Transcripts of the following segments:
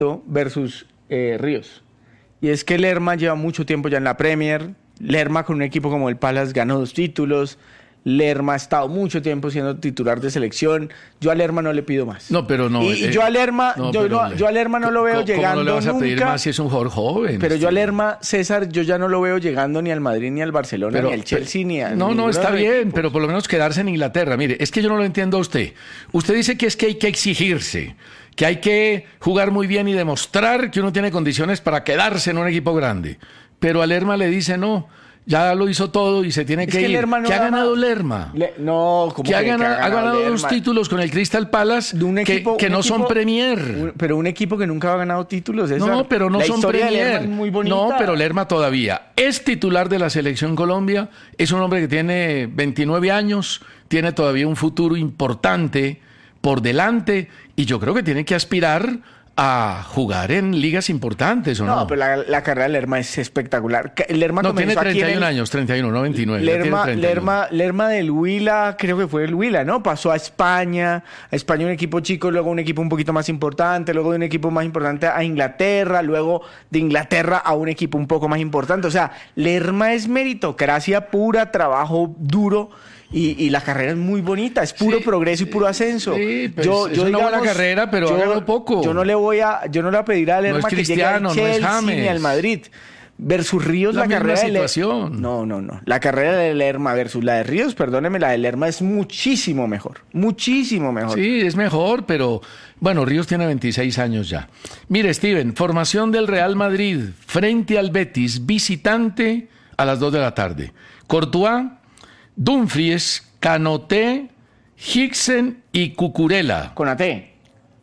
versus Ríos. Y es que Lerma lleva mucho tiempo ya en la Premier. Lerma con un equipo como el Palace ganó 2 títulos. Lerma ha estado mucho tiempo siendo titular de selección. Yo a Lerma no le pido más. No, pero no. Y yo a Lerma, yo a Lerma no lo veo llegando ¿Cómo no le vas a pedir nunca? más si es un jugador joven? Pero yo a Lerma, César, yo ya no lo veo llegando ni al Madrid, ni al Barcelona, ni al Chelsea, ni a... No, está bien, pero por lo menos quedarse en Inglaterra. Mire, es que yo no lo entiendo a usted. Usted dice que es que hay que exigirse, que hay que jugar muy bien y demostrar que uno tiene condiciones para quedarse en un equipo grande. Pero a Lerma le dice no. Ya lo hizo todo y se tiene que ir. No ¿Qué ha ganado Lerma? No, como que ha ganado Lerma? 2 títulos con el Crystal Palace de un equipo, que no son Premier. Pero un equipo que nunca ha ganado títulos. No, pero no son Premier. Es muy bonita. No, pero Lerma todavía es titular de la Selección Colombia. Es un hombre que tiene 29 años, tiene todavía un futuro importante por delante y yo creo que tiene que aspirar a jugar en ligas importantes, ¿o no? No, pero la carrera de Lerma es espectacular. Lerma no, tiene 31 años, 31, no 29. Lerma del Huila, creo que fue el Huila, ¿no? Pasó a España un equipo chico, luego un equipo un poquito más importante, luego de un equipo más importante a Inglaterra, luego de Inglaterra a un equipo un poco más importante. O sea, Lerma es meritocracia pura, trabajo duro. Y la carrera es muy bonita, es puro progreso y puro ascenso. Sí, pues es una buena carrera, pero ha ganado poco. Yo no le voy a pedir a Lerma que llegue al Chelsea ni al Madrid. Versus Ríos, la carrera situación. No. La carrera de Lerma versus la de Ríos, perdóneme, la de Lerma es muchísimo mejor. Muchísimo mejor. Sí, es mejor, pero bueno, Ríos tiene 26 años ya. Mire, Steven, formación del Real Madrid frente al Betis, visitante a las 2 de la tarde. Courtois, Dumfries, Canoté, Hicksen y Cucurella. Konaté,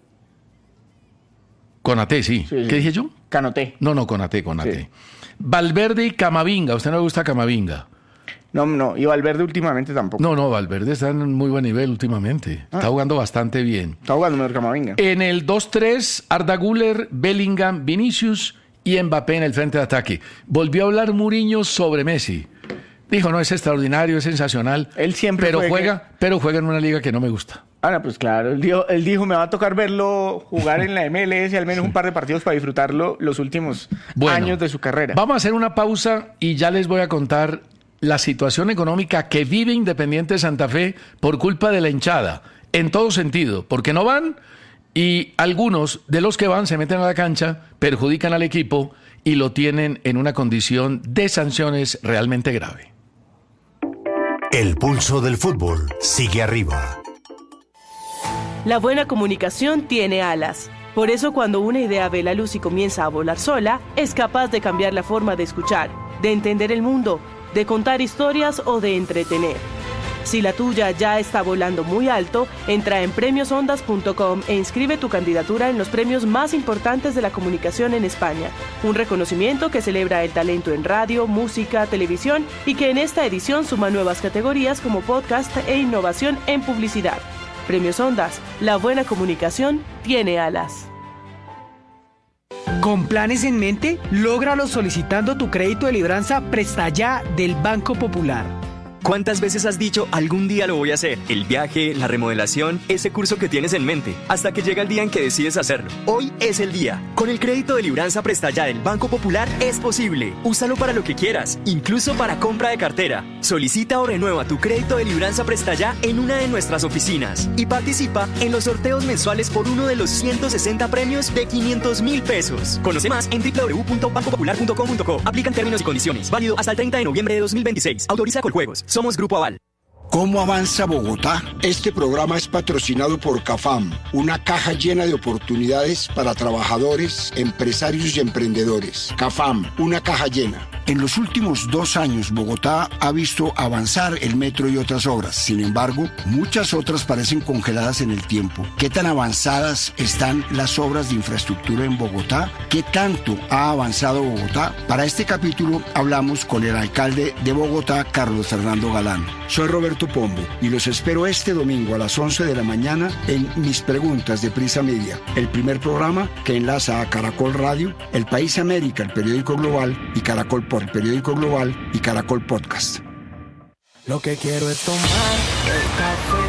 sí. ¿Qué dije yo? Canoté. No, Konaté. Sí. Valverde y Camavinga. ¿A usted no le gusta Camavinga? No, y Valverde últimamente tampoco. No, Valverde está en muy buen nivel últimamente. Está jugando bastante bien. Está jugando mejor Camavinga. En el 2-3, Arda Güler, Bellingham, Vinicius y Mbappé en el frente de ataque. Volvió a hablar Mourinho sobre Messi. Dijo, no, es extraordinario, es sensacional. Él siempre pero juega en una liga que no me gusta. No, pues claro, él dijo, me va a tocar verlo jugar en la MLS al menos un par de partidos para disfrutarlo los últimos años de su carrera. Vamos a hacer una pausa y ya les voy a contar la situación económica que vive Independiente Santa Fe por culpa de la hinchada, en todo sentido, porque no van y algunos de los que van se meten a la cancha, perjudican al equipo y lo tienen en una condición de sanciones realmente grave. El pulso del fútbol sigue arriba. La buena comunicación tiene alas. Por eso cuando una idea ve la luz y comienza a volar sola, es capaz de cambiar la forma de escuchar, de entender el mundo, de contar historias o de entretener. Si la tuya ya está volando muy alto, entra en premiosondas.com e inscribe tu candidatura en los premios más importantes de la comunicación en España. Un reconocimiento que celebra el talento en radio, música, televisión y que en esta edición suma nuevas categorías como podcast e innovación en publicidad. Premios Ondas, la buena comunicación tiene alas. ¿Con planes en mente? Lógralo solicitando tu crédito de libranza Presta Ya del Banco Popular. ¿Cuántas veces has dicho algún día lo voy a hacer? El viaje, la remodelación, ese curso que tienes en mente, hasta que llega el día en que decides hacerlo. Hoy es el día. Con el crédito de libranza Presta Ya del Banco Popular es posible. Úsalo para lo que quieras, incluso para compra de cartera. Solicita o renueva tu crédito de libranza Presta Ya en una de nuestras oficinas y participa en los sorteos mensuales por uno de los 160 premios de 500,000 pesos. Conoce más en www.bancopopular.com.co. Aplican términos y condiciones. Válido hasta el 30 de noviembre de 2026. Autoriza Coljuegos. Somos Grupo Aval. ¿Cómo avanza Bogotá? Este programa es patrocinado por CAFAM, una caja llena de oportunidades para trabajadores, empresarios y emprendedores. CAFAM, una caja llena. En los últimos 2 años, Bogotá ha visto avanzar el metro y otras obras. Sin embargo, muchas otras parecen congeladas en el tiempo. ¿Qué tan avanzadas están las obras de infraestructura en Bogotá? ¿Qué tanto ha avanzado Bogotá? Para este capítulo hablamos con el alcalde de Bogotá, Carlos Fernando Galán. Soy Roberto Pombo y los espero este domingo a las 11 de la mañana en Mis Preguntas de Prisa Media, el primer programa que enlaza a Caracol Radio, El País América, el periódico global, y Caracol Por, el periódico global, y Caracol Podcast. Lo que quiero es tomar el café